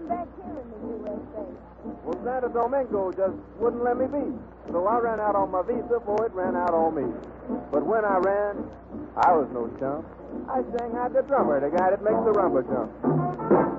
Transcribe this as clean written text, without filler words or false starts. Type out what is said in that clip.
I'm back here in the USA. Well, Santo Domingo just wouldn't let me be. So I ran out on my visa before it ran out on me. But when I ran, I was no chump. I sang out the drummer, the guy that makes the rumba jump.